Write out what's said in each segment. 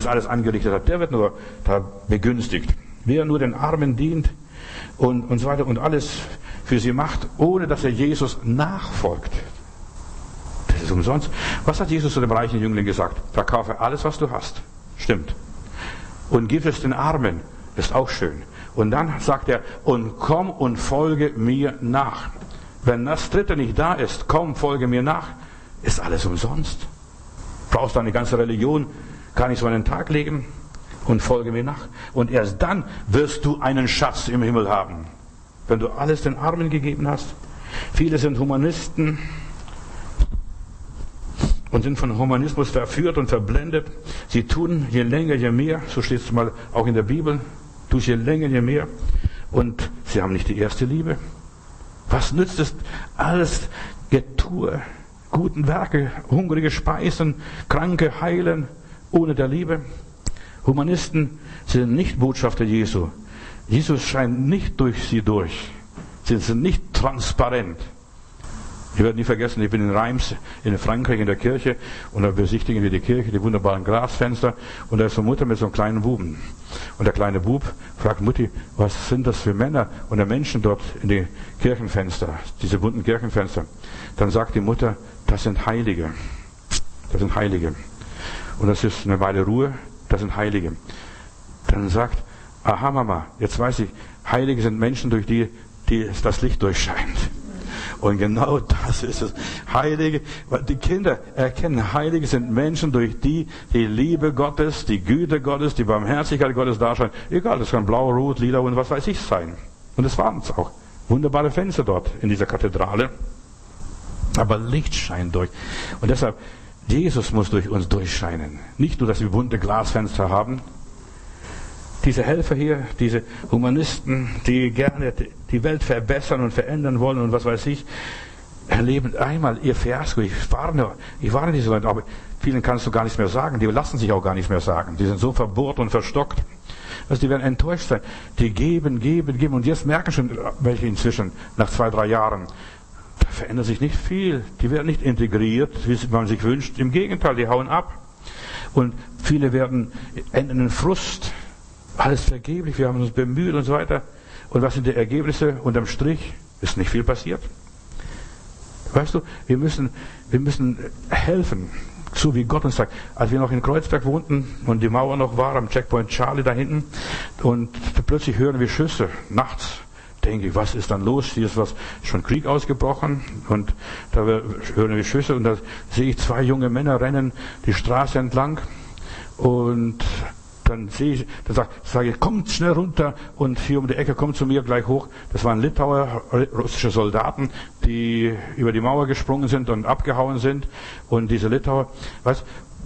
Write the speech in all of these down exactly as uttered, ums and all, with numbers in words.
alles angerichtet hat, der wird nur da begünstigt. Wer nur den Armen dient und, und so weiter und alles für sie macht, ohne dass er Jesus nachfolgt. Das ist umsonst. Was hat Jesus zu dem reichen Jüngling gesagt? Verkaufe alles, was du hast. Stimmt. Und gib es den Armen. Ist auch schön. Und dann sagt er, und komm und folge mir nach. Wenn das Dritte nicht da ist, komm, folge mir nach, ist alles umsonst. Brauchst du eine ganze Religion, kann ich so einen Tag legen und folge mir nach. Und erst dann wirst du einen Schatz im Himmel haben. Wenn du alles den Armen gegeben hast. Viele sind Humanisten und sind von Humanismus verführt und verblendet. Sie tun je länger, je mehr, so steht es mal auch in der Bibel, tust je länger, je mehr. Und sie haben nicht die erste Liebe. Was nützt es alles Getue, guten Werke, hungrige Speisen, Kranke heilen, ohne der Liebe? Humanisten sind nicht Botschafter Jesu. Jesus scheint nicht durch sie durch. Sie sind nicht transparent. Ich werde nie vergessen, ich bin in Reims, in Frankreich, in der Kirche, und da besichtigen wir die Kirche, die wunderbaren Glasfenster, und da ist eine Mutter mit so einem kleinen Buben. Und der kleine Bub fragt Mutti, was sind das für Männer und der Menschen dort in den Kirchenfenster, diese bunten Kirchenfenster? Dann sagt die Mutter, das sind Heilige. Das sind Heilige. Und das ist eine Weile Ruhe, das sind Heilige. Dann sagt, aha Mama, jetzt weiß ich, Heilige sind Menschen, durch die, die das Licht durchscheint. Und genau das ist es. Heilige, die Kinder erkennen, Heilige sind Menschen, durch die die Liebe Gottes, die Güte Gottes, die Barmherzigkeit Gottes darscheint. Egal, das kann blau, rot, lila und was weiß ich sein. Und das waren es auch. Wunderbare Fenster dort in dieser Kathedrale. Aber Licht scheint durch. Und deshalb, Jesus muss durch uns durchscheinen. Nicht nur, dass wir bunte Glasfenster haben. Diese Helfer hier, diese Humanisten, die gerne die Welt verbessern und verändern wollen und was weiß ich, erleben einmal ihr Fiasko. Ich warne, ich warne diese Leute, aber vielen kannst du gar nichts mehr sagen. Die lassen sich auch gar nichts mehr sagen. Die sind so verbohrt und verstockt. Also die werden enttäuscht sein. Die geben, geben, geben. Und jetzt merken schon welche inzwischen, nach zwei, drei Jahren, da verändert sich nicht viel. Die werden nicht integriert, wie man sich wünscht. Im Gegenteil, die hauen ab. Und viele werden enden in Frust. Alles vergeblich, wir haben uns bemüht und so weiter. Und was sind die Ergebnisse? Unterm Strich ist nicht viel passiert. Weißt du, wir müssen, wir müssen helfen, so wie Gott uns sagt. Als wir noch in Kreuzberg wohnten und die Mauer noch war, am Checkpoint Charlie da hinten, und plötzlich hören wir Schüsse, nachts. Denke ich, was ist dann los? Hier ist was, schon Krieg ausgebrochen, und da hören wir Schüsse, und da sehe ich zwei junge Männer rennen die Straße entlang, und dann sehe ich, dann sage sag ich, kommt schnell runter, und hier um die Ecke, kommt zu mir gleich hoch. Das waren Litauer, russische Soldaten, die über die Mauer gesprungen sind und abgehauen sind. Und diese Litauer, weißt,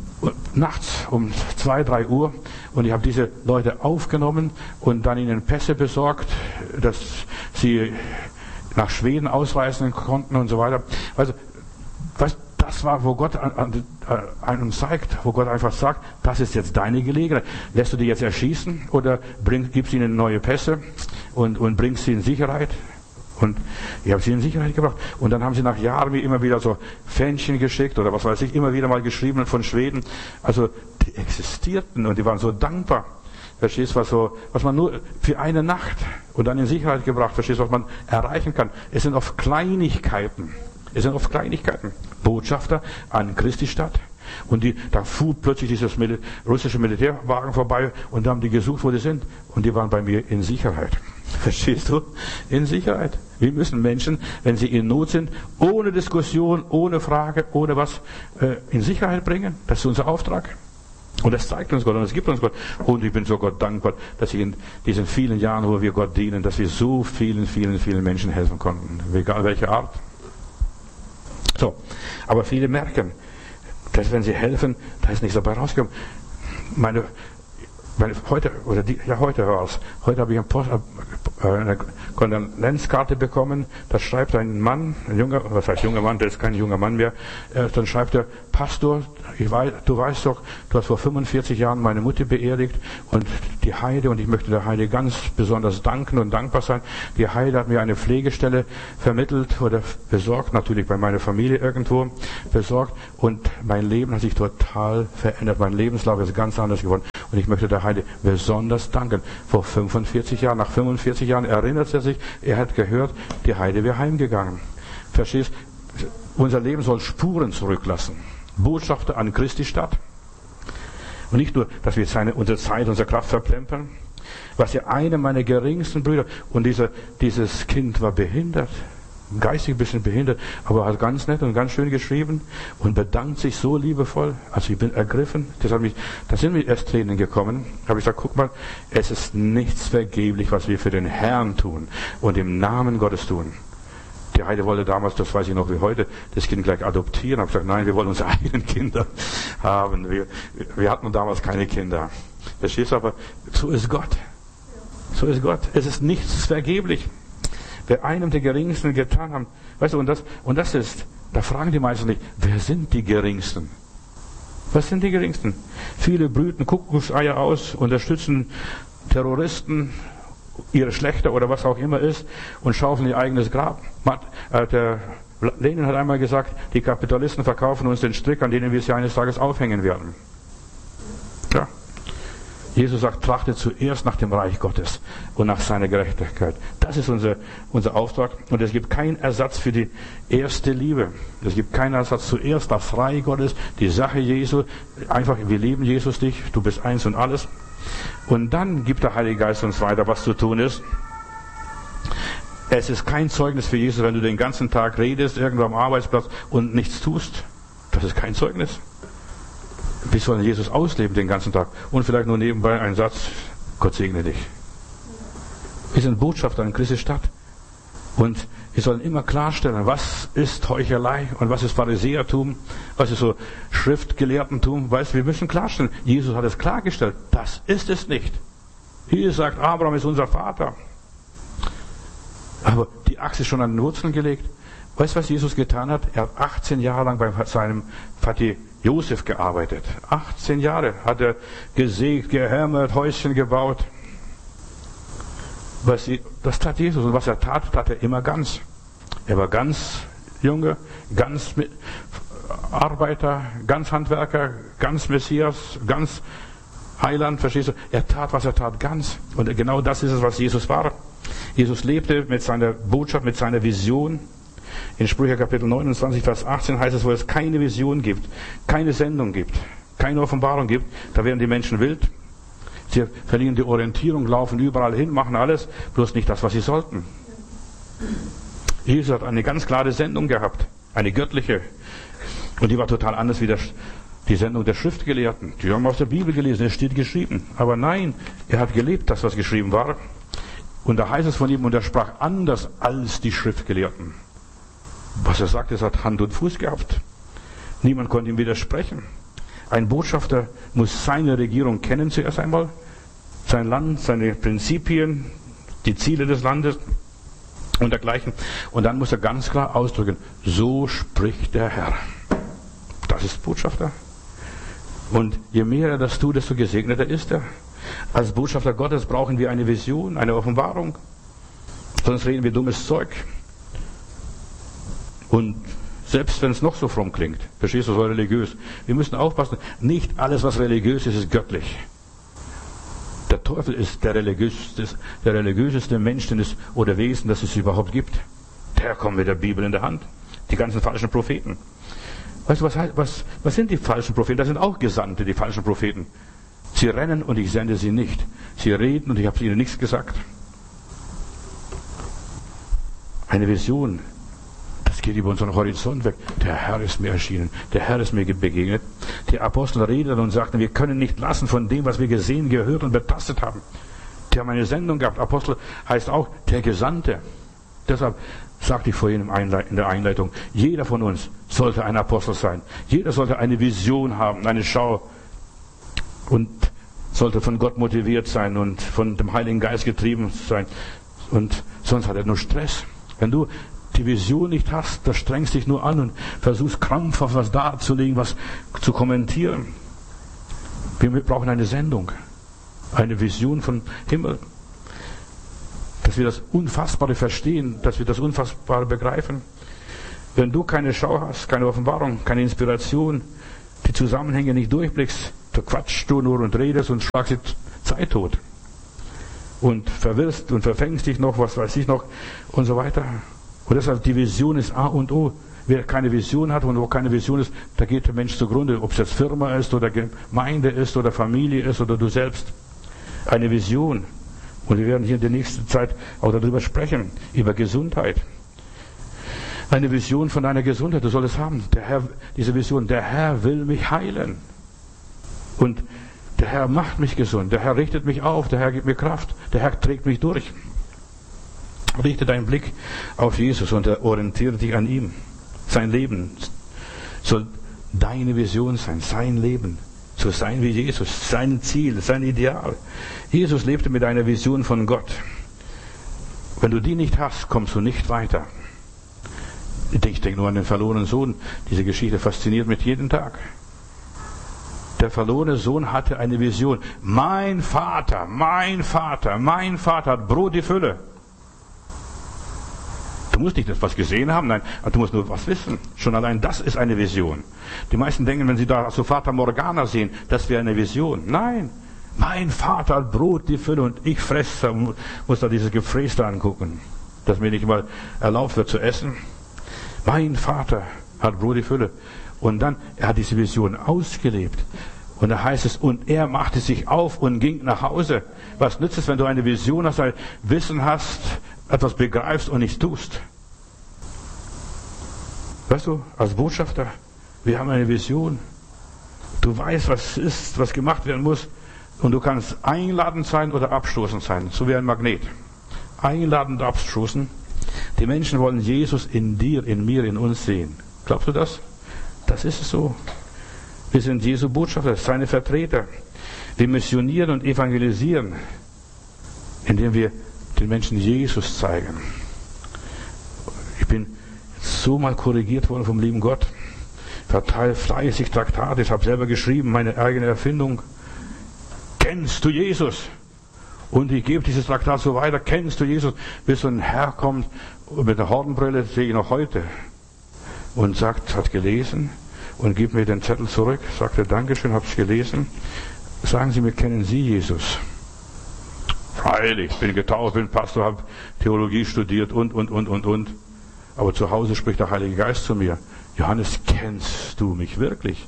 nachts um zwei, drei Uhr, und ich habe diese Leute aufgenommen und dann ihnen Pässe besorgt, dass sie nach Schweden ausreisen konnten und so weiter. Also, weißt, das war, wo Gott einem zeigt, wo Gott einfach sagt, das ist jetzt deine Gelegenheit. Lässt du die jetzt erschießen oder bring, gibst ihnen neue Pässe und, und bringst sie in Sicherheit? Und ich habe sie in Sicherheit gebracht. Und dann haben sie nach Jahren mir immer wieder so Fähnchen geschickt oder was weiß ich, immer wieder mal geschrieben von Schweden. Also die existierten und die waren so dankbar. Verstehst du, was, so, was man nur für eine Nacht und dann in Sicherheit gebracht, verstehst du, was man erreichen kann. Es sind oft Kleinigkeiten. Es sind oft Kleinigkeiten. Botschafter an Christi Stadt. Und die, da fuhr plötzlich dieses Mil- russische Militärwagen vorbei und da haben die gesucht, wo die sind. Und die waren bei mir in Sicherheit. Verstehst du? In Sicherheit. Wir müssen Menschen, wenn sie in Not sind, ohne Diskussion, ohne Frage, ohne was, äh, in Sicherheit bringen. Das ist unser Auftrag. Und das zeigt uns Gott und das gibt uns Gott. Und ich bin so Gott dankbar, dass ich in diesen vielen Jahren, wo wir Gott dienen, dass wir so vielen, vielen, vielen Menschen helfen konnten. Egal welche Art. So, aber viele merken, dass wenn sie helfen, da ist nichts dabei rausgekommen. Meine, meine heute, oder die, ja heute war es, heute habe ich eine, Post, äh, eine Kondolenzkarte bekommen, da schreibt ein Mann, ein junger, was heißt junger Mann, der ist kein junger Mann mehr, äh, dann schreibt er, Pastor, ich weiß, du weißt doch, du hast vor fünfundvierzig Jahren meine Mutter beerdigt und die Heide, und ich möchte der Heide ganz besonders danken und dankbar sein. Die Heide hat mir eine Pflegestelle vermittelt oder besorgt, natürlich bei meiner Familie irgendwo besorgt, und mein Leben hat sich total verändert. Mein Lebenslauf ist ganz anders geworden. Und ich möchte der Heide besonders danken. Vor fünfundvierzig Jahren, nach fünfundvierzig Jahren erinnert er sich, er hat gehört, die Heide wäre heimgegangen. Verstehst? Unser Leben soll Spuren zurücklassen. Botschafter an Christi Stadt. Und nicht nur, dass wir seine, unsere Zeit, unsere Kraft verplempern. Was ja einer meiner geringsten Brüder, und dieser, dieses Kind war behindert, geistig ein bisschen behindert, aber hat ganz nett und ganz schön geschrieben und bedankt sich so liebevoll. Also ich bin ergriffen. Das hat mich, da sind mir erst Tränen gekommen. Habe ich gesagt, guck mal, es ist nichts vergeblich, was wir für den Herrn tun und im Namen Gottes tun. Die Heide wollte damals, das weiß ich noch wie heute, das Kind gleich adoptieren. Ich habe gesagt, nein, wir wollen unsere eigenen Kinder haben. Wir, wir hatten damals keine Kinder. Verstehst du, aber so ist Gott. So ist Gott. Es ist nichts vergeblich. Wer einem der Geringsten getan haben, weißt du, und das, und das ist, da fragen die meisten nicht, wer sind die Geringsten? Was sind die Geringsten? Viele brüten Kuckuckseier aus, unterstützen Terroristen, ihre Schlechter oder was auch immer ist, und schaufeln ihr eigenes Grab. Der Lenin hat einmal gesagt, die Kapitalisten verkaufen uns den Strick, an denen wir sie eines Tages aufhängen werden. Ja. Jesus sagt, trachtet zuerst nach dem Reich Gottes und nach seiner Gerechtigkeit. Das ist unser, unser Auftrag. Und es gibt keinen Ersatz für die erste Liebe. Es gibt keinen Ersatz. Zuerst das Reich Gottes, die Sache Jesu. Einfach, wir lieben Jesus dich, du bist eins und alles. Und dann gibt der Heilige Geist uns weiter, was zu tun ist. Es ist kein Zeugnis für Jesus, wenn du den ganzen Tag redest, irgendwo am Arbeitsplatz und nichts tust. Das ist kein Zeugnis. Wir sollen Jesus ausleben den ganzen Tag. Und vielleicht nur nebenbei ein Satz, Gott segne dich. Wir sind Botschafter in Christi Stadt. Und wir sollen immer klarstellen, was ist Heuchelei und was ist Pharisäertum, was ist so Schriftgelehrtentum. Weißt du, wir müssen klarstellen, Jesus hat es klargestellt, das ist es nicht. Hier sagt, Abraham ist unser Vater. Aber die Axt ist schon an den Wurzeln gelegt. Weißt du, was Jesus getan hat? Er hat achtzehn Jahre lang bei seinem Vati Josef gearbeitet. achtzehn Jahre hat er gesägt, gehämmert, Häuschen gebaut. Was, das tat Jesus, und was er tat, tat er immer ganz. Er war ganz Junge, ganz Arbeiter, ganz Handwerker, ganz Messias, ganz Heiland, verstehst du? Er tat, was er tat, ganz. Und genau das ist es, was Jesus war. Jesus lebte mit seiner Botschaft, mit seiner Vision. In Sprüche Kapitel neunundzwanzig, Vers achtzehn heißt es, wo es keine Vision gibt, keine Sendung gibt, keine Offenbarung gibt, da werden die Menschen wild. Sie verlieren die Orientierung, laufen überall hin, machen alles, bloß nicht das, was sie sollten. Jesus hat eine ganz klare Sendung gehabt, eine göttliche. Und die war total anders wie das, die Sendung der Schriftgelehrten. Die haben aus der Bibel gelesen, es steht geschrieben. Aber nein, er hat gelebt, das, was geschrieben war. Und da heißt es von ihm, und er sprach anders als die Schriftgelehrten. Was er sagt, es hat Hand und Fuß gehabt. Niemand konnte ihm widersprechen. Ein Botschafter muss seine Regierung kennen zuerst einmal, sein Land, seine Prinzipien, die Ziele des Landes und dergleichen. Und dann muss er ganz klar ausdrücken, so spricht der Herr. Das ist Botschafter. Und je mehr er das tut, desto gesegneter ist er. Als Botschafter Gottes brauchen wir eine Vision, eine Offenbarung. Sonst reden wir dummes Zeug. Und selbst wenn es noch so fromm klingt, verstehst du, so religiös, wir müssen aufpassen, nicht alles, was religiös ist, ist göttlich. Der Teufel ist der religiöseste, der religiöseste Mensch den es, oder Wesen, das es überhaupt gibt. Der kommt mit der Bibel in der Hand. Die ganzen falschen Propheten. Weißt du, was, was, was sind die falschen Propheten? Das sind auch Gesandte, die falschen Propheten. Sie rennen und ich sende sie nicht. Sie reden und ich habe ihnen nichts gesagt. Eine Vision. Das geht über unseren Horizont weg. Der Herr ist mir erschienen. Der Herr ist mir begegnet. Die Apostel redeten und sagten, wir können nicht lassen von dem, was wir gesehen, gehört und betastet haben. Die haben eine Sendung gehabt. Apostel heißt auch der Gesandte. Deshalb sagte ich vorhin in der Einleitung, jeder von uns sollte ein Apostel sein. Jeder sollte eine Vision haben, eine Schau. Und sollte von Gott motiviert sein und von dem Heiligen Geist getrieben sein. Und sonst hat er nur Stress. Wenn du die Vision nicht hast, da strengst dich nur an und versuchst krampfhaft was darzulegen, was zu kommentieren. Wir brauchen eine Sendung, eine Vision vom Himmel, dass wir das Unfassbare verstehen, dass wir das Unfassbare begreifen. Wenn du keine Schau hast, keine Offenbarung, keine Inspiration, die Zusammenhänge nicht durchblickst, Da quatschst du nur und redest und schlagst die Zeit tot. Und verwirrst und verfängst dich noch, was weiß ich noch, und so weiter. Und deshalb, die Vision ist A und O. Wer keine Vision hat und wo keine Vision ist, da geht der Mensch zugrunde. Ob es jetzt Firma ist oder Gemeinde ist oder Familie ist oder du selbst. Eine Vision. Und wir werden hier in der nächsten Zeit auch darüber sprechen, über Gesundheit. Eine Vision von deiner Gesundheit, du solltest haben. Der Herr, diese Vision, der Herr will mich heilen. Und der Herr macht mich gesund, der Herr richtet mich auf, der Herr gibt mir Kraft, der Herr trägt mich durch. Richte deinen Blick auf Jesus und orientiere dich an ihm. Sein Leben soll deine Vision sein, sein Leben soll sein wie Jesus, sein Ziel, sein Ideal. Jesus lebte mit einer Vision von Gott. Wenn du die nicht hast, kommst du nicht weiter. Ich denke nur an den verlorenen Sohn. Diese Geschichte fasziniert mich jeden Tag. Der verlorene Sohn hatte eine Vision. Mein Vater, mein Vater, mein Vater hat Brot die Fülle. Du musst nicht etwas gesehen haben, nein, du musst nur was wissen. Schon allein das ist eine Vision. Die meisten denken, wenn sie da so Vater Morgana sehen, das wäre eine Vision. Nein, mein Vater hat Brot die Fülle und ich fresse, muss da dieses Gefräß da angucken, dass mir nicht mal erlaubt wird zu essen. Mein Vater hat Brot die Fülle. Und dann, er hat diese Vision ausgelebt. Und da heißt es, und er machte sich auf und ging nach Hause. Was nützt es, wenn du eine Vision hast, ein Wissen hast, etwas begreifst und nichts tust? Weißt du, als Botschafter, wir haben eine Vision. Du weißt, was ist, was gemacht werden muss. Und du kannst einladend sein oder abstoßend sein. So wie ein Magnet. Einladend abstoßen. Die Menschen wollen Jesus in dir, in mir, in uns sehen. Glaubst du das? Das ist es so. Wir sind Jesu Botschafter, seine Vertreter. Wir missionieren und evangelisieren, indem wir den Menschen Jesus zeigen. Ich bin so mal korrigiert worden vom lieben Gott. Ich verteile fleißig Traktate, ich habe selber geschrieben, meine eigene Erfindung. Kennst du Jesus? Und ich gebe dieses Traktat so weiter. Kennst du Jesus? Bis so ein Herr kommt mit der Hornbrille, sehe ich noch heute. Und sagt, hat gelesen und gibt mir den Zettel zurück. Sagte, Dankeschön, habe ich gelesen. Sagen Sie mir, kennen Sie Jesus? Freilich, bin getauft, bin Pastor, habe Theologie studiert und, und, und, und, und. Aber zu Hause spricht der Heilige Geist zu mir. Johannes, kennst du mich wirklich?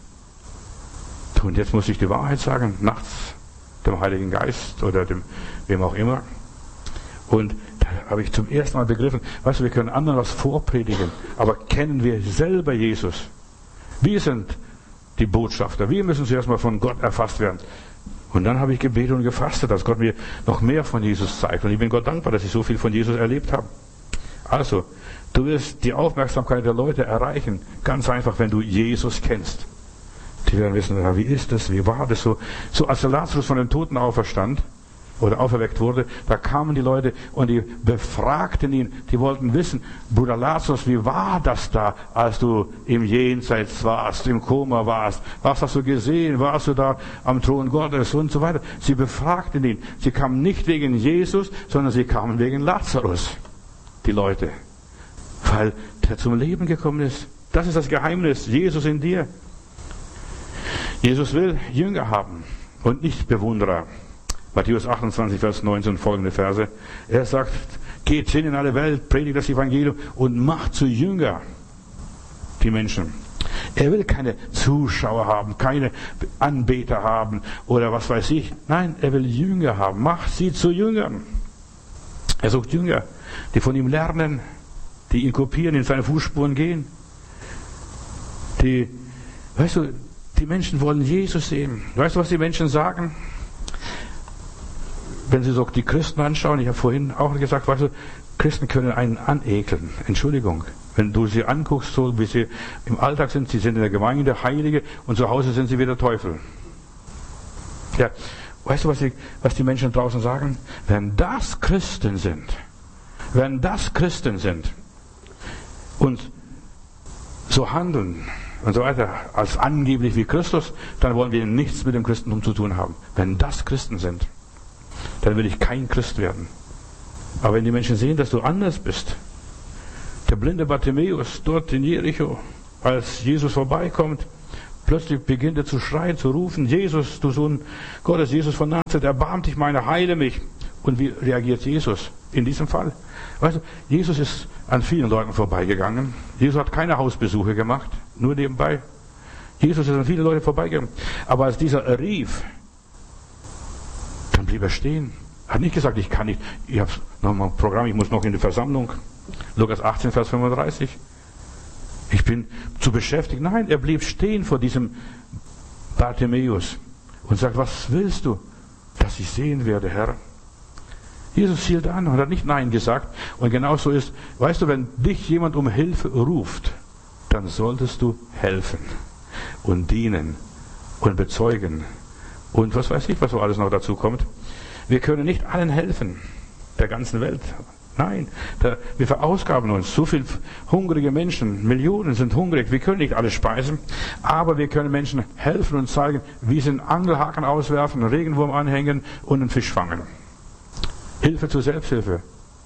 Und jetzt muss ich die Wahrheit sagen, nachts dem Heiligen Geist oder dem, wem auch immer. Und da habe ich zum ersten Mal begriffen, weißt du, wir können anderen was vorpredigen, aber kennen wir selber Jesus? Wir sind die Botschafter, wir müssen zuerst mal von Gott erfasst werden. Und dann habe ich gebetet und gefastet, dass Gott mir noch mehr von Jesus zeigt. Und ich bin Gott dankbar, dass ich so viel von Jesus erlebt habe. Also, du wirst die Aufmerksamkeit der Leute erreichen, ganz einfach, wenn du Jesus kennst. Die werden wissen, wie ist das, wie war das so. So als der Lazarus von den Toten auferstand oder auferweckt wurde, da kamen die Leute und die befragten ihn, die wollten wissen, Bruder Lazarus, wie war das da, als du im Jenseits warst, im Koma warst, was hast du gesehen, warst du da am Thron Gottes und so weiter. Sie befragten ihn, sie kamen nicht wegen Jesus, sondern sie kamen wegen Lazarus, die Leute, weil der zum Leben gekommen ist. Das ist das Geheimnis, Jesus in dir. Jesus will Jünger haben und nicht Bewunderer. Matthäus achtundzwanzig, Vers neunzehn, folgende Verse. Er sagt, geht hin in alle Welt, predigt das Evangelium und macht zu Jünger die Menschen. Er will keine Zuschauer haben, keine Anbeter haben oder was weiß ich. Nein, er will Jünger haben. Macht sie zu Jüngern. Er sucht Jünger, die von ihm lernen, die ihn kopieren, in seine Fußspuren gehen. Die, weißt du, die Menschen wollen Jesus sehen. Weißt du, was die Menschen sagen? Wenn sie so die Christen anschauen, ich habe vorhin auch gesagt, weißt du, Christen können einen anekeln. Entschuldigung. Wenn du sie anguckst, so wie sie im Alltag sind, sie sind in der Gemeinde Heilige und zu Hause sind sie wieder Teufel. Ja, weißt du, was die, was die Menschen draußen sagen? Wenn das Christen sind, wenn das Christen sind und so handeln und so weiter, als angeblich wie Christus, dann wollen wir nichts mit dem Christentum zu tun haben. Wenn das Christen sind, dann will ich kein Christ werden. Aber wenn die Menschen sehen, dass du anders bist, der blinde Bartimäus dort in Jericho, als Jesus vorbeikommt, Plötzlich beginnt er zu schreien, zu rufen, Jesus, du Sohn Gottes, Jesus von Nazareth, erbarm dich meiner, heile mich. Und wie reagiert Jesus in diesem Fall? Weißt du, Jesus ist an vielen Leuten vorbeigegangen. Jesus hat keine Hausbesuche gemacht, nur nebenbei. Jesus ist an viele Leute vorbeigegangen. Aber als dieser rief, dann blieb er stehen. Er hat nicht gesagt, ich kann nicht, ich habe noch mal ein Programm, ich muss noch in die Versammlung. Lukas achtzehn, Vers fünfunddreißig. Ich bin zu beschäftigt. Nein, er blieb stehen vor diesem Bartimäus und sagt, was willst du, dass ich sehen werde, Herr? Jesus hielt an und hat nicht Nein gesagt. Und genau so ist, weißt du, wenn dich jemand um Hilfe ruft, dann solltest du helfen und dienen und bezeugen. Und was weiß ich, was so alles noch dazu kommt. Wir können nicht allen helfen, der ganzen Welt. Nein, da, wir verausgaben uns. So viele hungrige Menschen, Millionen sind hungrig. Wir können nicht alles speisen, aber wir können Menschen helfen und zeigen, wie sie einen Angelhaken auswerfen, einen Regenwurm anhängen und einen Fisch fangen. Hilfe zur Selbsthilfe.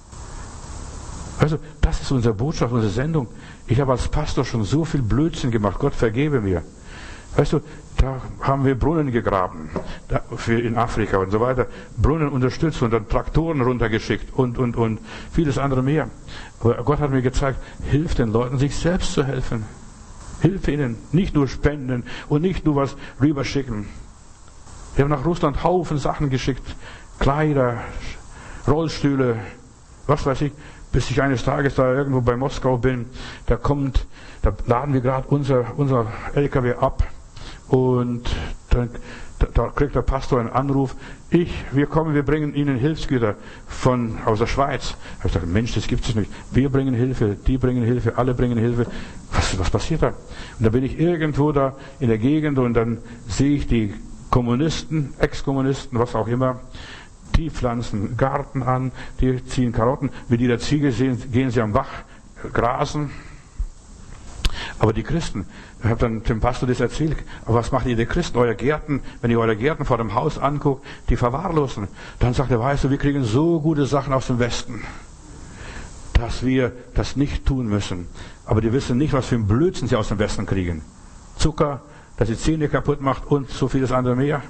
Also, das ist unsere Botschaft, unsere Sendung. Ich habe als Pastor schon so viel Blödsinn gemacht. Gott vergebe mir. Weißt du, da haben wir Brunnen gegraben, da, für in Afrika und so weiter. Brunnen unterstützt und dann Traktoren runtergeschickt und, und, und vieles andere mehr. Aber Gott hat mir gezeigt, hilf den Leuten, sich selbst zu helfen. Hilf ihnen. Nicht nur spenden und nicht nur was rüberschicken. Wir haben nach Russland Haufen Sachen geschickt. Kleider, Rollstühle, was weiß ich, bis ich eines Tages da irgendwo bei Moskau bin, da kommt, da laden wir gerade unser, unser L K W ab und dann, da, da kriegt der Pastor einen Anruf, ich, wir kommen, wir bringen Ihnen Hilfsgüter von, aus der Schweiz. Da habe ich gedacht, Mensch, das gibt es nicht. Wir bringen Hilfe, die bringen Hilfe, alle bringen Hilfe. Was, was passiert da? Und da bin ich irgendwo da in der Gegend und dann sehe ich die Kommunisten, Ex-Kommunisten, was auch immer, die pflanzen Garten an, die ziehen Karotten. Mit jeder Ziege gehen sie am Bach grasen. Aber die Christen, ich habe dann dem Pastor das erzählt, aber was macht ihr die Christen, eure Gärten, wenn ihr eure Gärten vor dem Haus anguckt, die verwahrlosen. Dann sagt er, weißt du, wir kriegen so gute Sachen aus dem Westen, dass wir das nicht tun müssen. Aber die wissen nicht, was für ein Blödsinn sie aus dem Westen kriegen. Zucker, das die Zähne kaputt macht und so vieles andere mehr.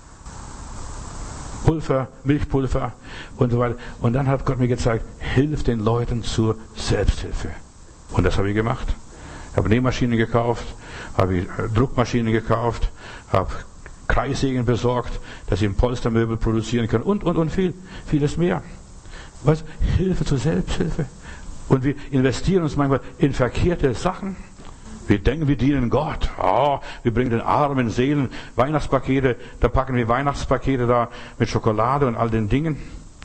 Pulver, Milchpulver und so weiter. Und dann hat Gott mir gezeigt, hilf den Leuten zur Selbsthilfe. Und das habe ich gemacht. Ich habe Nähmaschinen gekauft, habe ich Druckmaschinen gekauft, habe Kreissägen besorgt, dass sie ein Polstermöbel produzieren können und, und, und viel, vieles mehr. Was? Hilfe zur Selbsthilfe. Und wir investieren uns manchmal in verkehrte Sachen. Wir denken, wir dienen Gott. Oh, wir bringen den armen Seelen Weihnachtspakete. Da packen wir Weihnachtspakete da mit Schokolade und all den Dingen.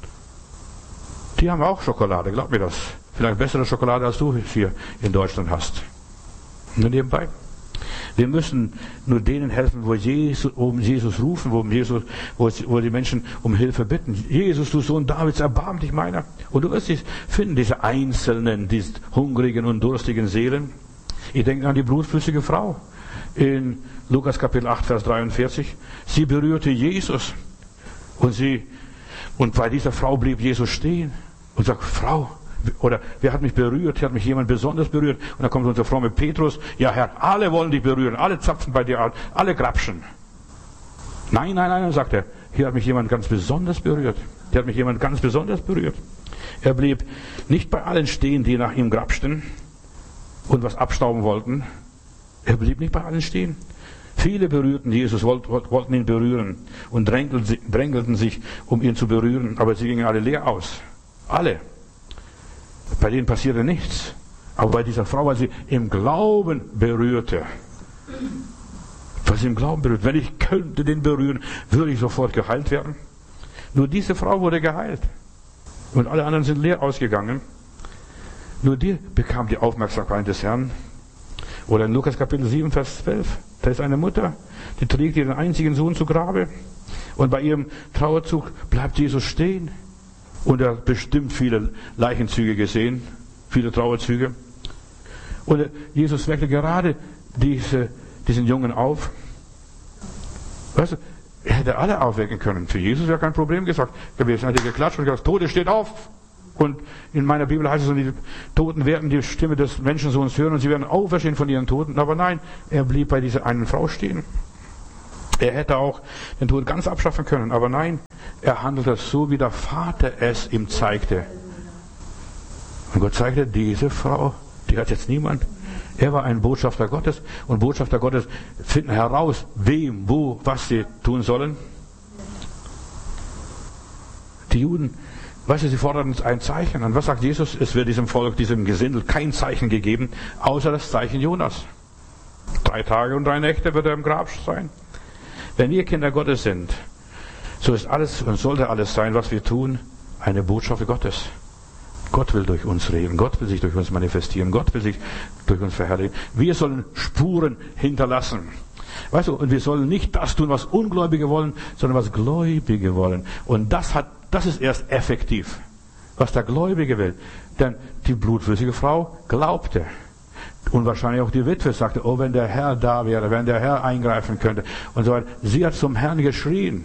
Die haben auch Schokolade, glaub mir das. Vielleicht bessere Schokolade, als du hier in Deutschland hast. Nur nebenbei. Wir müssen nur denen helfen, wo Jesus, um Jesus rufen, wo, Jesus, wo, wo die Menschen um Hilfe bitten. Jesus, du Sohn Davids, erbarm dich meiner. Und du wirst dich finden, diese einzelnen, diese hungrigen und durstigen Seelen. Ich denke an die blutflüssige Frau in Lukas Kapitel acht, Vers dreiundvierzig. Sie berührte Jesus und sie, und bei dieser Frau blieb Jesus stehen und sagt, Frau, oder wer hat mich berührt? Hier hat mich jemand besonders berührt. Und dann kommt unser frommer Petrus, ja Herr, alle wollen dich berühren, alle zapfen bei dir an, alle grapschen. Nein, nein, nein, sagt er, hier hat mich jemand ganz besonders berührt. Hier hat mich jemand ganz besonders berührt. Er blieb nicht bei allen stehen, die nach ihm grapschten und was abstauben wollten. Er blieb nicht bei allen stehen. Viele berührten Jesus, wollten ihn berühren und drängelten sich, um ihn zu berühren, aber sie gingen alle leer aus. Alle. Bei denen passierte nichts. Aber bei dieser Frau, weil sie im Glauben berührte, weil sie im Glauben berührt, wenn ich könnte den berühren, würde ich sofort geheilt werden. Nur diese Frau wurde geheilt. Und alle anderen sind leer ausgegangen. Nur die bekam die Aufmerksamkeit des Herrn. Oder in Lukas Kapitel sieben, Vers zwölf. Da ist eine Mutter, die trägt ihren einzigen Sohn zu Grabe. Und bei ihrem Trauerzug bleibt Jesus stehen. Und er hat bestimmt viele Leichenzüge gesehen, viele Trauerzüge. Und Jesus weckte gerade diese, diesen Jungen auf. Weißt du, er hätte alle aufwecken können. Für Jesus wäre kein Problem gesagt. Wir hätten geklatscht und gesagt, Tode steht auf. Und in meiner Bibel heißt es, die Toten werden die Stimme des Menschensohns hören und sie werden auferstehen von ihren Toten. Aber nein, er blieb bei dieser einen Frau stehen. Er hätte auch den Tod ganz abschaffen können. Aber nein, er handelte so, wie der Vater es ihm zeigte. Und Gott zeigte, diese Frau, die hat jetzt niemand. Er war ein Botschafter Gottes. Und Botschafter Gottes finden heraus, wem, wo, was sie tun sollen. Die Juden, weißt du, sie forderten ein Zeichen. Und was sagt Jesus? Es wird diesem Volk, diesem Gesindel kein Zeichen gegeben, außer das Zeichen Jonas. Drei Tage und drei Nächte wird er im Grab sein. Wenn wir Kinder Gottes sind, so ist alles und sollte alles sein, was wir tun, eine Botschaft Gottes. Gott will durch uns reden, Gott will sich durch uns manifestieren, Gott will sich durch uns verherrlichen. Wir sollen Spuren hinterlassen. Weißt du, und wir sollen nicht das tun, was Ungläubige wollen, sondern was Gläubige wollen. Und das hat, das ist erst effektiv, was der Gläubige will. Denn die blutflüssige Frau glaubte. Und wahrscheinlich auch die Witwe sagte, oh, wenn der Herr da wäre, wenn der Herr eingreifen könnte. Und so weiter. Sie hat zum Herrn geschrien.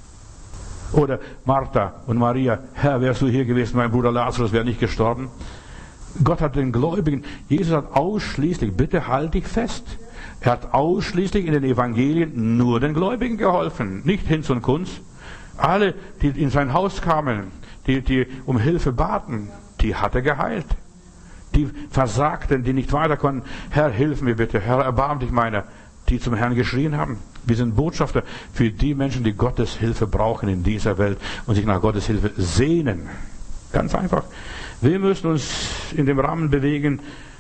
Oder Martha und Maria, Herr, wärst du hier gewesen, mein Bruder Lazarus wäre nicht gestorben. Gott hat den Gläubigen, Jesus hat ausschließlich, bitte halt dich fest, er hat ausschließlich in den Evangelien nur den Gläubigen geholfen, nicht Hinz und Kunz. Alle, die in sein Haus kamen, die, die um Hilfe baten, die hat er geheilt. Die Versagten, die nicht weiter konnten, Herr, hilf mir bitte, Herr, erbarm dich meiner, die zum Herrn geschrien haben. Wir sind Botschafter für die Menschen, die Gottes Hilfe brauchen in dieser Welt und sich nach Gottes Hilfe sehnen. Ganz einfach. Wir müssen uns in dem Rahmen bewegen,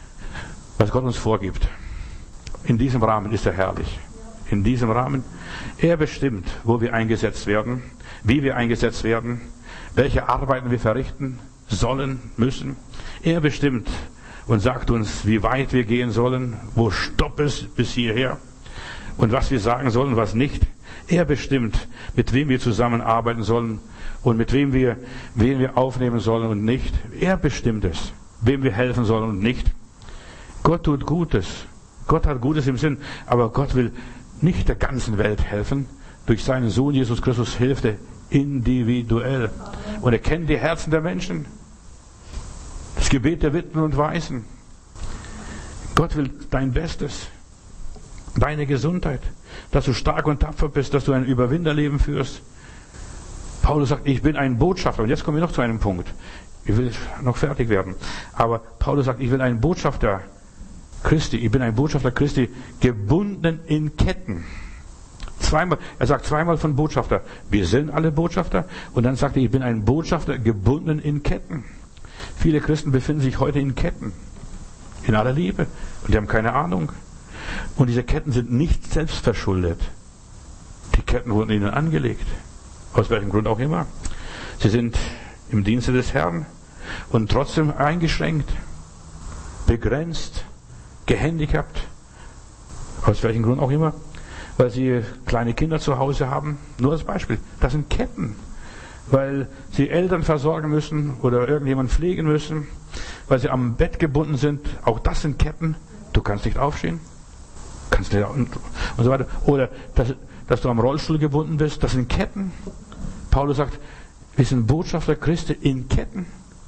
was Gott uns vorgibt. In diesem Rahmen ist er herrlich. In diesem Rahmen. Er bestimmt, wo wir eingesetzt werden, wie wir eingesetzt werden, welche Arbeiten wir verrichten sollen, müssen. Er bestimmt und sagt uns, wie weit wir gehen sollen, wo Stopp ist bis hierher. Und was wir sagen sollen, was nicht. Er bestimmt, mit wem wir zusammenarbeiten sollen und mit wem wir, wen wir aufnehmen sollen und nicht. Er bestimmt es, wem wir helfen sollen und nicht. Gott tut Gutes. Gott hat Gutes im Sinn, aber Gott will nicht der ganzen Welt helfen. Durch seinen Sohn Jesus Christus hilft er individuell. Und er kennt die Herzen der Menschen. Das Gebet der Witwen und Waisen. Gott will dein Bestes. Deine Gesundheit, dass du stark und tapfer bist, dass du ein Überwinderleben führst. Paulus sagt, ich bin ein Botschafter. Und jetzt kommen wir noch zu einem Punkt. Ich will noch fertig werden. Aber Paulus sagt, ich bin ein Botschafter Christi. Ich bin ein Botschafter Christi, gebunden in Ketten. Zweimal, er sagt zweimal von Botschafter. Wir sind alle Botschafter. Und dann sagt er, ich bin ein Botschafter, gebunden in Ketten. Viele Christen befinden sich heute in Ketten. In aller Liebe. Und die haben keine Ahnung. Und diese Ketten sind nicht selbst verschuldet. Die Ketten wurden ihnen angelegt. Aus welchem Grund auch immer. Sie sind im Dienste des Herrn und trotzdem eingeschränkt, begrenzt, gehandicapt. Aus welchem Grund auch immer. Weil sie kleine Kinder zu Hause haben. Nur als Beispiel. Das sind Ketten. Weil sie Eltern versorgen müssen oder irgendjemand pflegen müssen. Weil sie am Bett gebunden sind. Auch das sind Ketten. Du kannst nicht aufstehen. Kannst du, und, und so weiter. Oder dass, dass du am Rollstuhl gebunden bist. Das sind Ketten. Paulus sagt, wir sind Botschafter Christi in Ketten.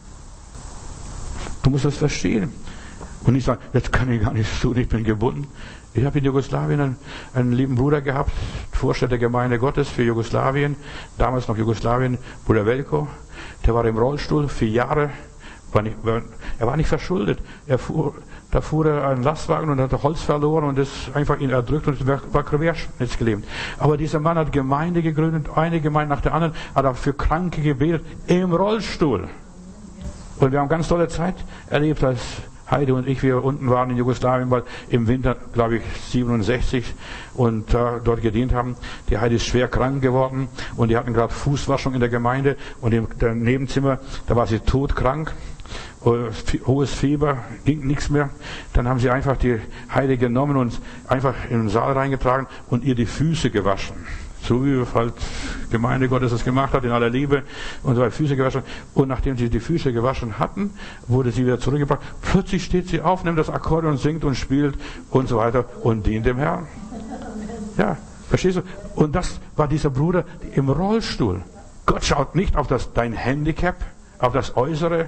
Du musst das verstehen. Und nicht sagen, jetzt kann ich gar nicht tun, ich bin gebunden. Ich habe in Jugoslawien einen, einen lieben Bruder gehabt, Vorsteher der Gemeinde Gottes für Jugoslawien, damals noch Jugoslawien, Bruder Velko. Der war im Rollstuhl, vier Jahre. War nicht, war, er war nicht verschuldet. Er fuhr, da fuhr er einen Lastwagen und hat Holz verloren und ist einfach ihn erdrückt und war querschnittsgelähmt. Aber dieser Mann hat Gemeinde gegründet, eine Gemeinde nach der anderen, hat auch für Kranke gebetet, im Rollstuhl. Und wir haben ganz tolle Zeit erlebt, als Heide und ich, wir unten waren in Jugoslawien, weil im Winter, glaube ich, siebenundsechzig und äh, dort gedient haben. Die Heide ist schwer krank geworden und die hatten gerade Fußwaschung in der Gemeinde und im Nebenzimmer, da war sie todkrank. Hohes Fieber, ging nichts mehr. Dann haben sie einfach die Heide genommen und einfach in den Saal reingetragen und ihr die Füße gewaschen. So wie halt Gemeinde Gottes es gemacht hat, in aller Liebe, und so weiter, Füße gewaschen. Und nachdem sie die Füße gewaschen hatten, wurde sie wieder zurückgebracht. Plötzlich steht sie auf, nimmt das Akkordeon, singt und spielt und so weiter und dient dem Herrn. Ja, verstehst du? Und das war dieser Bruder im Rollstuhl. Gott schaut nicht auf das, dein Handicap, auf das Äußere.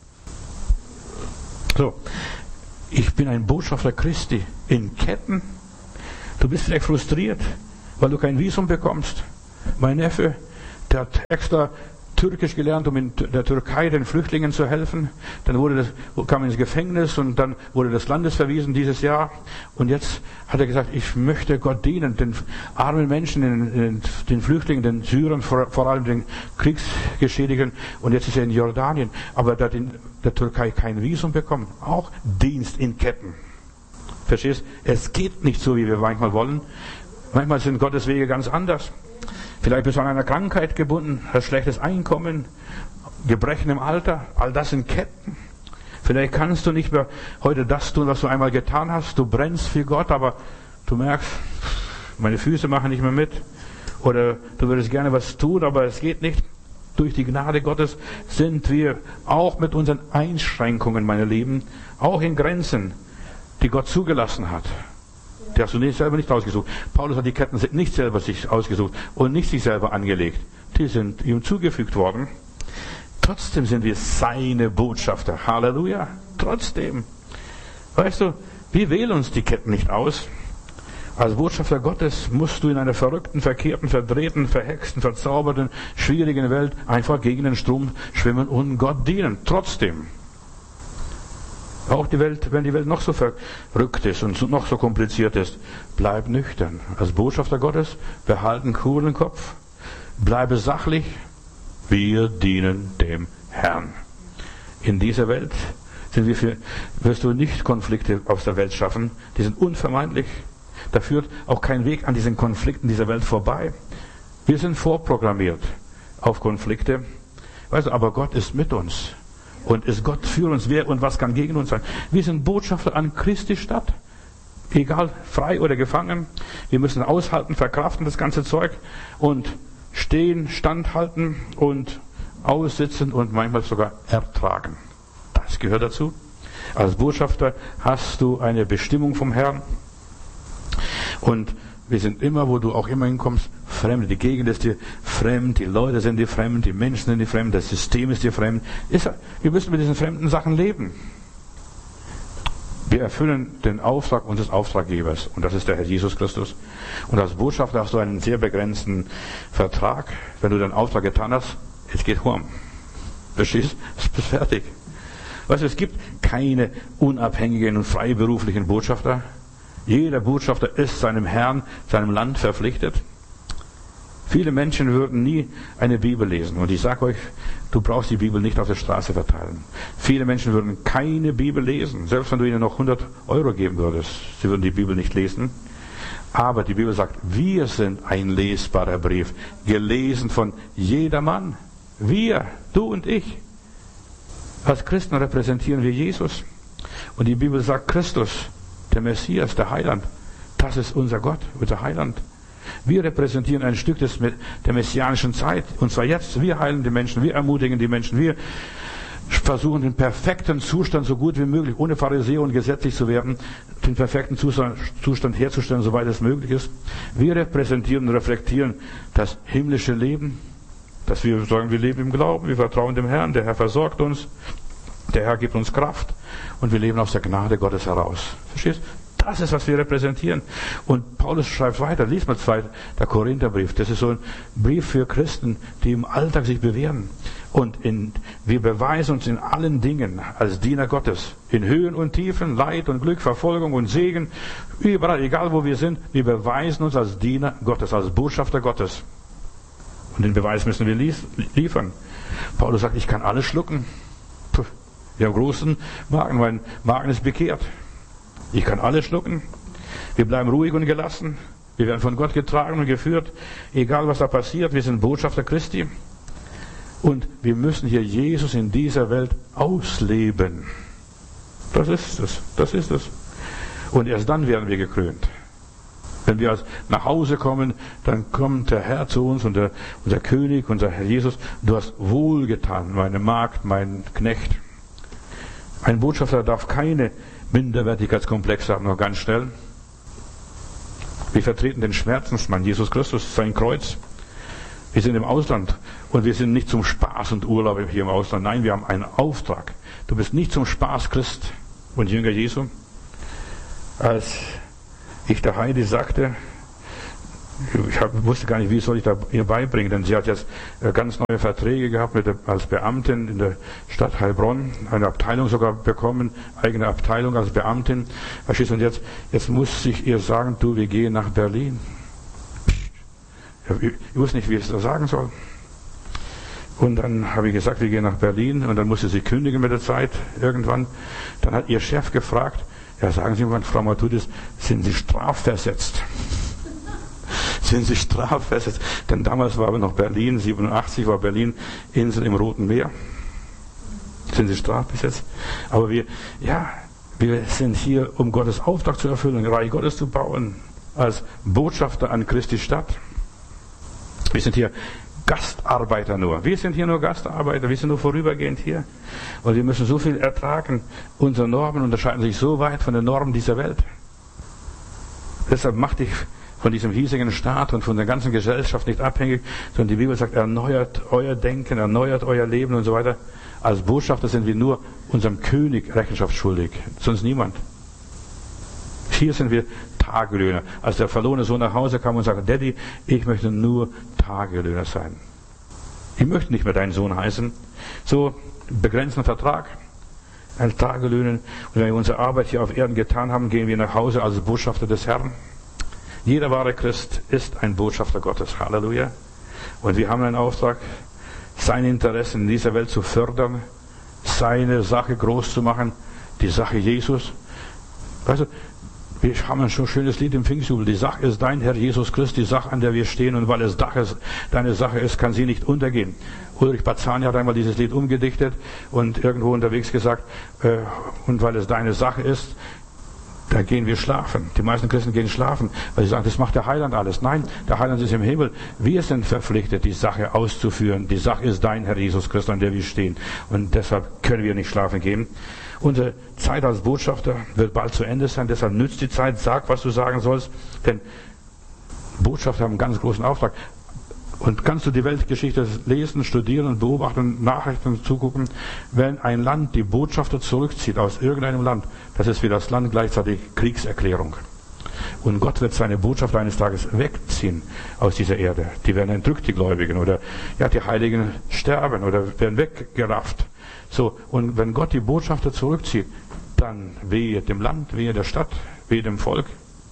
So, ich bin ein Botschafter Christi in Ketten. Du bist vielleicht frustriert, weil du kein Visum bekommst. Mein Neffe, der hat extra Türkisch gelernt, um in der Türkei den Flüchtlingen zu helfen. Dann wurde das, kam er ins Gefängnis und dann wurde das Landesverwiesen dieses Jahr. Und jetzt hat er gesagt, ich möchte Gott dienen, den armen Menschen, den, den Flüchtlingen, den Syrern, vor, vor allem den Kriegsgeschädigten. Und jetzt ist er in Jordanien, aber er hat in der Türkei kein Visum bekommen. Auch Dienst in Ketten. Verstehst? Es geht nicht so, wie wir manchmal wollen. Manchmal sind Gottes Wege ganz anders. Vielleicht bist du an einer Krankheit gebunden, hast schlechtes Einkommen, Gebrechen im Alter, all das sind Ketten. Vielleicht kannst du nicht mehr heute das tun, was du einmal getan hast. Du brennst für Gott, aber du merkst, meine Füße machen nicht mehr mit. Oder du würdest gerne was tun, aber es geht nicht. Durch die Gnade Gottes sind wir auch mit unseren Einschränkungen, meine Lieben, auch in Grenzen, die Gott zugelassen hat. Die hast du nicht, selber nicht ausgesucht. Paulus hat die Ketten nicht selber sich ausgesucht und nicht sich selber angelegt. Die sind ihm zugefügt worden. Trotzdem sind wir seine Botschafter. Halleluja. Trotzdem. Weißt du, wir wählen uns die Ketten nicht aus. Als Botschafter Gottes musst du in einer verrückten, verkehrten, verdrehten, verhexten, verzauberten, schwierigen Welt einfach gegen den Strom schwimmen und Gott dienen. Trotzdem. Auch die Welt, wenn die Welt noch so verrückt ist und noch so kompliziert ist, bleib nüchtern. Als Botschafter Gottes, behalte einen coolen Kopf. Bleibe sachlich. Wir dienen dem Herrn. In dieser Welt sind wir für, wirst du nicht Konflikte aus der Welt schaffen. Die sind unvermeidlich. Da führt auch kein Weg an diesen Konflikten dieser Welt vorbei. Wir sind vorprogrammiert auf Konflikte. Weißt du, aber Gott ist mit uns. Und ist Gott für uns? Wer und was kann gegen uns sein? Wir sind Botschafter an Christi Stadt. Egal, frei oder gefangen. Wir müssen aushalten, verkraften das ganze Zeug und stehen, standhalten und aussitzen und manchmal sogar ertragen. Das gehört dazu. Als Botschafter hast du eine Bestimmung vom Herrn. Und wir sind immer, wo du auch immer hinkommst, fremd. Die Gegend ist dir fremd, die Leute sind dir fremd, die Menschen sind dir fremd, das System ist dir fremd. Ist, wir müssen mit diesen fremden Sachen leben. Wir erfüllen den Auftrag unseres Auftraggebers und das ist der Herr Jesus Christus. Und als Botschafter hast du einen sehr begrenzten Vertrag. Wenn du deinen Auftrag getan hast, es geht home. Verstehst? Es ist fertig. Weißt du, es gibt keine unabhängigen und freiberuflichen Botschafter. Jeder Botschafter ist seinem Herrn, seinem Land verpflichtet. Viele Menschen würden nie eine Bibel lesen. Und ich sage euch, du brauchst die Bibel nicht auf der Straße verteilen. Viele Menschen würden keine Bibel lesen. Selbst wenn du ihnen noch hundert Euro geben würdest, sie würden die Bibel nicht lesen. Aber die Bibel sagt, wir sind ein lesbarer Brief, gelesen von jedermann. Wir, du und ich. Als Christen repräsentieren wir Jesus. Und die Bibel sagt, Christus, der Messias, der Heiland, das ist unser Gott, unser Heiland. Wir repräsentieren ein Stück des, der messianischen Zeit, und zwar jetzt. Wir heilen die Menschen, wir ermutigen die Menschen, wir versuchen den perfekten Zustand so gut wie möglich, ohne Pharisäer und gesetzlich zu werden, den perfekten Zustand, Zustand herzustellen, soweit es möglich ist. Wir repräsentieren und reflektieren das himmlische Leben, dass wir sagen, wir leben im Glauben, wir vertrauen dem Herrn, der Herr versorgt uns, der Herr gibt uns Kraft und wir leben aus der Gnade Gottes heraus. Verstehst? Das ist, was wir repräsentieren. Und Paulus schreibt weiter, lies mal zwei, der Korintherbrief. Das ist so ein Brief für Christen, die im Alltag sich bewähren. Und in, wir beweisen uns in allen Dingen als Diener Gottes. In Höhen und Tiefen, Leid und Glück, Verfolgung und Segen. Überall, egal wo wir sind, wir beweisen uns als Diener Gottes, als Botschafter Gottes. Und den Beweis müssen wir liefern. Paulus sagt, ich kann alles schlucken. Puh, wir haben großen Magen, mein Magen ist bekehrt. Ich kann alles schlucken. Wir bleiben ruhig und gelassen. Wir werden von Gott getragen und geführt. Egal was da passiert, wir sind Botschafter Christi. Und wir müssen hier Jesus in dieser Welt ausleben. Das ist es. Das ist es. Und erst dann werden wir gekrönt. Wenn wir nach Hause kommen, dann kommt der Herr zu uns und der, unser König, unser Herr Jesus. Du hast wohlgetan, meine Magd, mein Knecht. Ein Botschafter darf keine Minderwertigkeitskomplex haben, noch ganz schnell. Wir vertreten den Schmerzensmann, Jesus Christus, sein Kreuz. Wir sind im Ausland und wir sind nicht zum Spaß und Urlaub hier im Ausland. Nein, wir haben einen Auftrag. Du bist nicht zum Spaß Christ und Jünger Jesu. Als ich der Heidi sagte, ich hab, wusste gar nicht, wie soll ich da ihr beibringen, denn sie hat jetzt ganz neue Verträge gehabt mit der, als Beamtin in der Stadt Heilbronn, eine Abteilung sogar bekommen, eigene Abteilung als Beamtin. Und jetzt, jetzt muss ich ihr sagen, du, wir gehen nach Berlin. Ich wusste nicht, wie ich es da sagen soll. Und dann habe ich gesagt, wir gehen nach Berlin und dann musste sie kündigen mit der Zeit irgendwann. Dann hat ihr Chef gefragt, ja, sagen Sie mal, Frau Matthudis, sind Sie strafversetzt? Sind Sie strafversetzt? Denn damals war aber noch Berlin, siebenundachtzig war Berlin Insel im Roten Meer. Sind Sie strafversetzt? Aber wir, ja, wir sind hier, um Gottes Auftrag zu erfüllen, ein Reich Gottes zu bauen, als Botschafter an Christi Stadt. Wir sind hier Gastarbeiter nur. Wir sind hier nur Gastarbeiter, wir sind nur vorübergehend hier. Und wir müssen so viel ertragen. Unsere Normen unterscheiden sich so weit von den Normen dieser Welt. Deshalb mach dich von diesem hiesigen Staat und von der ganzen Gesellschaft nicht abhängig, sondern die Bibel sagt, erneuert euer Denken, erneuert euer Leben und so weiter. Als Botschafter sind wir nur unserem König Rechenschaft schuldig, sonst niemand. Hier sind wir Tagelöhner. Als der verlorene Sohn nach Hause kam und sagte, Daddy, ich möchte nur Tagelöhner sein. Ich möchte nicht mehr dein Sohn heißen. So, begrenzten Vertrag, ein Tagelöhner. Und wenn wir unsere Arbeit hier auf Erden getan haben, gehen wir nach Hause als Botschafter des Herrn. Jeder wahre Christ ist ein Botschafter Gottes. Halleluja. Und wir haben einen Auftrag, seine Interessen in dieser Welt zu fördern, seine Sache groß zu machen, die Sache Jesus. Weißt du, wir haben ein so schönes Lied im Pfingstjubel. Die Sache ist dein Herr Jesus Christus, die Sache, an der wir stehen. Und weil es deine Sache ist, kann sie nicht untergehen. Ulrich Bazzani hat einmal dieses Lied umgedichtet und irgendwo unterwegs gesagt, äh, und weil es deine Sache ist, da gehen wir schlafen. Die meisten Christen gehen schlafen, weil sie sagen, das macht der Heiland alles. Nein, der Heiland ist im Himmel. Wir sind verpflichtet, die Sache auszuführen. Die Sache ist dein Herr Jesus Christus, an der wir stehen. Und deshalb können wir nicht schlafen gehen. Unsere Zeit als Botschafter wird bald zu Ende sein. Deshalb nützt die Zeit, sag, was du sagen sollst. Denn Botschafter haben einen ganz großen Auftrag. Und kannst du die Weltgeschichte lesen, studieren und beobachten, Nachrichten zugucken, wenn ein Land die Botschafter zurückzieht aus irgendeinem Land, das ist für das Land gleichzeitig Kriegserklärung. Und Gott wird seine Botschaft eines Tages wegziehen aus dieser Erde. Die werden entrückt, die Gläubigen, oder ja, die Heiligen sterben oder werden weggerafft. So, und wenn Gott die Botschafter zurückzieht, dann wehe dem Land, wehe der Stadt, wehe dem Volk.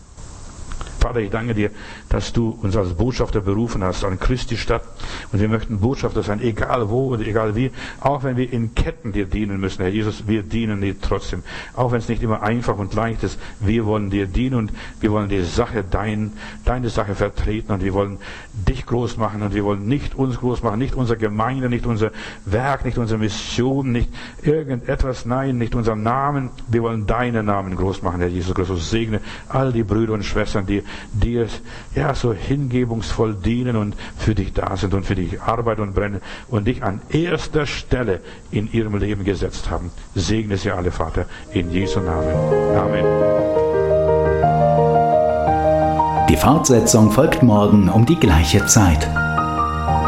Vater, ich danke dir, dass du uns als Botschafter berufen hast an Christi Stadt. Und wir möchten Botschafter sein, egal wo oder egal wie. Auch wenn wir in Ketten dir dienen müssen, Herr Jesus, wir dienen dir trotzdem. Auch wenn es nicht immer einfach und leicht ist, wir wollen dir dienen und wir wollen die Sache, dein, deine Sache vertreten und wir wollen dich groß machen und wir wollen nicht uns groß machen, nicht unsere Gemeinde, nicht unser Werk, nicht unsere Mission, nicht irgendetwas, nein, nicht unseren Namen. Wir wollen deinen Namen groß machen, Herr Jesus Christus. Segne all die Brüder und Schwestern, die dir ja so hingebungsvoll dienen und für dich da sind und für dich arbeiten und brennen und dich an erster Stelle in ihrem Leben gesetzt haben. Segne sie alle, Vater, in Jesu Namen. Amen. Die Fortsetzung folgt morgen um die gleiche Zeit.